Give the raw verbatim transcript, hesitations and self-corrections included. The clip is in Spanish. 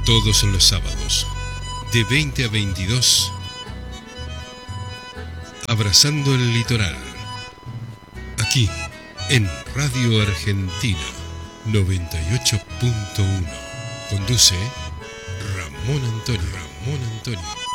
Todos los sábados, de veinte a veintidós, Abrazando el Litoral, aquí en Radio Argentina noventa y ocho punto uno. Conduce Ramón Antonio. Ramón Antonio.